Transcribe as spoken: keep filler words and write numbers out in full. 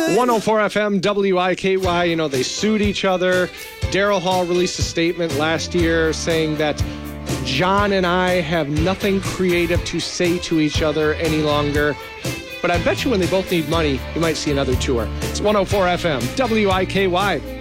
one oh four F M, W I K Y, you know, they sued each other. Daryl Hall released a statement last year saying that John and I have nothing creative to say to each other any longer. But I bet you when they both need money, you might see another tour. It's one oh four F M, W I K Y.